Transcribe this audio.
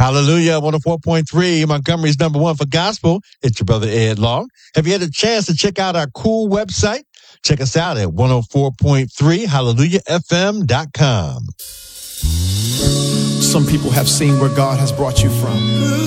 Hallelujah. 104.3, Montgomery's number one for gospel. It's your brother Ed Long. Have you had a chance to check out our cool website? Check us out at 104.3 hallelujahfm.com. Some people have seen where God has brought you from.